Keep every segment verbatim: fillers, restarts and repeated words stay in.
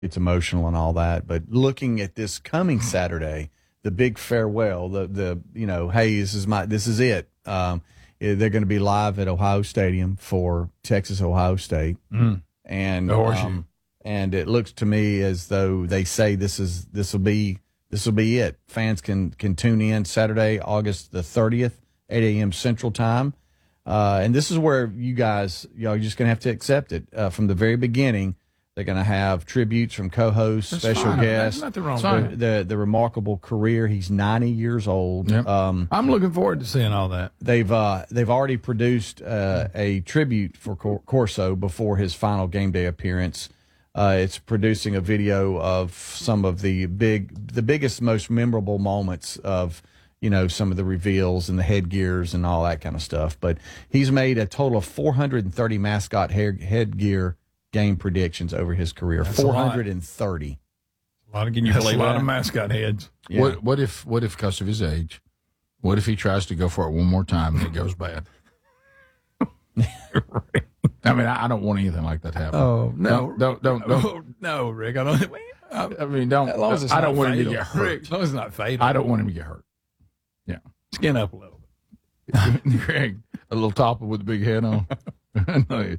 it's emotional and all that. But looking at this coming Saturday, the big farewell, the the you know, hey, this is my this is it. Um, they're going to be live at Ohio Stadium for Texas Ohio State, mm. and um, and it looks to me as though they say this is this will be this will be it. Fans can can tune in Saturday, August the thirtieth, eight a.m. Central Time, uh, and this is where you guys, you know, you're just going to have to accept it uh, from the very beginning. They're going to have tributes from co-hosts, That's special fine. guests. That's nothing wrong the, with the the remarkable career. He's ninety years old. Yep. Um, I'm looking forward to seeing all that. they've uh, they've already produced uh, a tribute for Cor- Corso before his final game day appearance. Uh, it's producing a video of some of the big, the biggest, most memorable moments of, you know, some of the reveals and the headgears and all that kind of stuff. But he's made a total of four hundred thirty mascot hair, headgear game predictions over his career. That's four hundred thirty. A lot of, can you believe a lot of mascot heads. Yeah. What, what if, what if, because of his age, what if he tries to go for it one more time and it goes bad? I mean, I, I don't want anything like that to happen. Oh no! Don't, don't, don't, don't. Oh, no, Rick. I don't. I, I mean, don't. as long as it's I don't not want him to fatal. get hurt. Rick, as long as it's not fatal. I don't want him to get hurt. Yeah, skin up a little bit. Greg, a little topper with a big head on. no,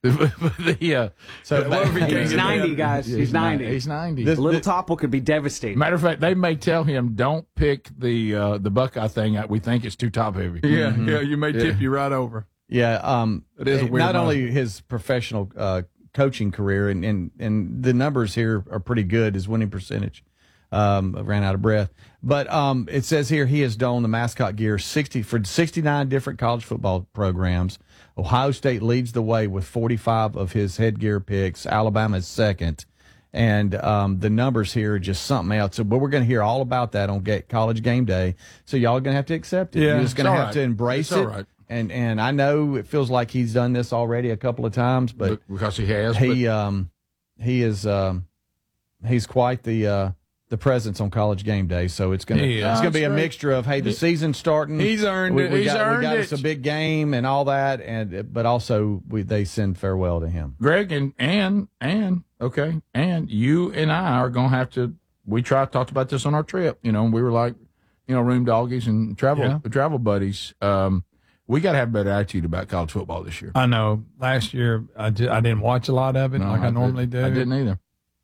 the, uh, So what if he He's can't ninety, get guys. yeah, He's ninety. He's ninety. This- A little topple could be devastating. Matter of fact, they may tell him, "Don't pick the uh, the Buckeye thing. We think it's too top heavy." Yeah, mm-hmm. yeah. You may tip Yeah. you right over. Yeah, um, It is a weird not moment. only his professional uh, coaching career, and, and, and the numbers here are pretty good. His winning percentage, um, I ran out of breath. But um, it says here he has donned the mascot gear sixty for sixty-nine different college football programs. Ohio State leads the way with forty-five of his headgear picks. Alabama is second. And um, the numbers here are just something else. So, but we're going to hear all about that on Ga- College Game Day. So y'all are going to have to accept it. Yeah, You're just going it's to all have right. to embrace It's it. all right. And and I know it feels like he's done this already a couple of times, but because he has. he um he is um he's quite the uh the presence on College Game Day. So it's gonna He is. it's gonna be a That's right. mixture of hey the season's starting. He's earned we, it. we He's got, we earned got it. us a big game and all that, and but also we they send farewell to him. Greg and and and okay, and you and I are gonna have to. We tried talked about this on our trip, you know, and we were like, you know, room doggies and travel Yeah. travel buddies. Um, we got to have a better attitude about college football this year. I know. Last year, I, just, I didn't watch a lot of it No, like I, did- normally do. I didn't either.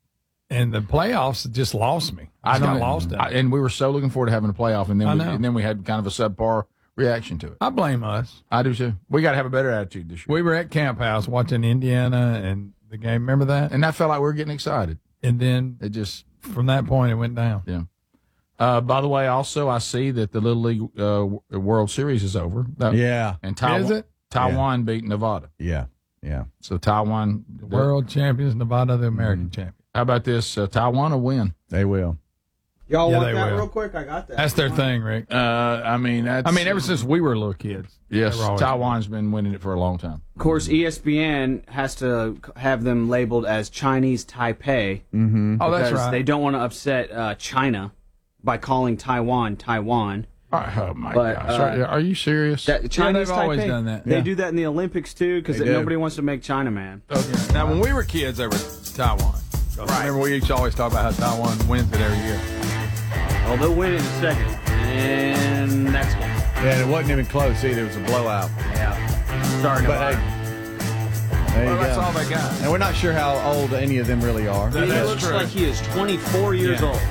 And the playoffs just lost me. I I just got know. lost in I, it. and we were so looking forward to having a playoff, and then I we, know. and then we had kind of a subpar reaction to it. I blame us. I do too. We got to have a better attitude this year, We were at Camp House watching Indiana and the game. Remember that? and that felt like we were getting excited. And then It just. from that point, it went down. Yeah. Uh, by the way, also I see that the Little League uh, World Series is over. That- Yeah, And Taiwan, Is it? Taiwan beat Nevada. yeah, yeah. So Taiwan. The world champions, Nevada, the American Mm-hmm. champion. How about this? Uh, Taiwan will win. They will. Y'all Yeah, want they that will. real quick? I got that. That's their thing, Rick. Uh, I mean, that's. I mean, ever since we were little kids. yes, they were always- Taiwan's been winning it for a long time. Of course, E S P N has to have them labeled as Chinese Taipei Mm-hmm. Oh, that's because right. they don't want to upset uh, China by calling Taiwan Taiwan. Oh my But, gosh! uh, are, are you serious? That, Chinese they've always Taipei, done that. They Yeah. do that in the Olympics too because They do. nobody wants to make China mad. Okay. Now, when we were kids, they were Taiwan. Right. Remember, we used to always talk about how Taiwan wins it every year. Oh, they'll win it in a second. And next one. Yeah, and it wasn't even close either. It was a blowout. Yeah. Sorry, But Nevada. hey, there you Well, that's go. all they got. And we're not sure how old any of them really are. That- he that's looks true. like he is twenty-four years Yeah. old.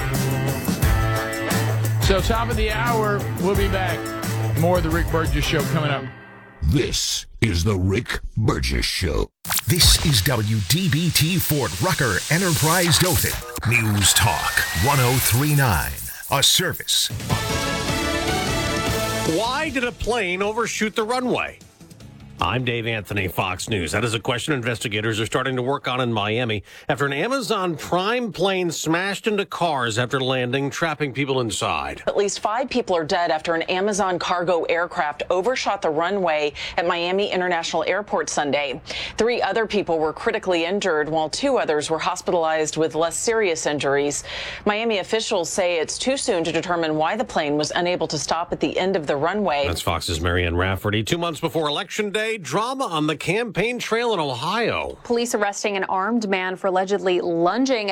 So top of the hour, we'll be back. More of the Rick Burgess Show coming up. This is the Rick Burgess Show. This is W D B T Fort Rucker Enterprise Dothan. News Talk one oh three point nine. A service. Why did a plane overshoot the runway? I'm Dave Anthony, Fox News. That is a question investigators are starting to work on in Miami after an Amazon Prime plane smashed into cars after landing, trapping people inside. At least five people are dead after an Amazon cargo aircraft overshot the runway at Miami International Airport Sunday. Three other people were critically injured, while two others were hospitalized with less serious injuries. Miami officials say it's too soon to determine why the plane was unable to stop at the end of the runway. That's Fox's Marianne Rafferty. Two months before Election Day, create drama on the campaign trail in Ohio. Police arresting an armed man for allegedly lunging